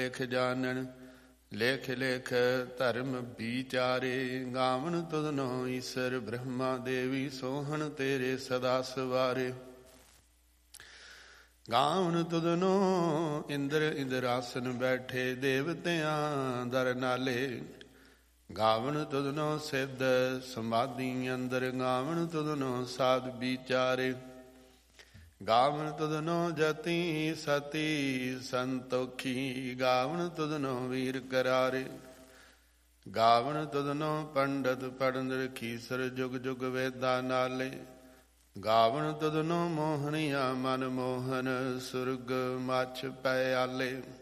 ਲਿਖ ਜਾਣਨ ਲੇਖ ਲੇਖ ਧਰਮ ਵਿਚਾਰੇ। ਗਾਵਨ ਤੁਧਨੋ ਈਸਰ ਬ੍ਰਹਮਾ ਦੇਵੀ ਸੋਹਣ ਤੇਰੇ ਸਦਾ ਸਵਾਰੇ। ਗਾਵਨ ਤੁਧਨੋ ਇੰਦਰ ਇੰਦਰਾਸਨ ਬੈਠੇ ਦੇਵਤਿਆਂ ਦਰ ਨਾਲੇ। ਗਾਵਨ ਤੁਧਨੋ ਸਿੱਧ ਸਮਾਧੀ ਅੰਦਰ। ਗਾਵਨ ਤੁਧਨੋ ਸਾਧ ਵਿਚਾਰੇ। ਗਾਵਨ ਤੁਧਨੋ ਜਤੀ ਸਤੀ ਸੰਤੋਖੀ। ਗਾਵਨ ਤੁਧਨੋ ਵੀਰ ਕਰਾਰੇ। ਗਾਵਨ ਤੁਧਨੋ ਪੰਡਤ ਪੜਨ ਰਖੀਸਰ ਜੁਗ ਜੁਗ ਵੇਦਾ ਨਾਲੇ। ਗਾਵਨ ਤੁਧਨੋ ਮੋਹਣੀਆ ਮਨ ਮੋਹਨ ਸੁਰਗ ਮਛ ਪੈ ਆਲੇ।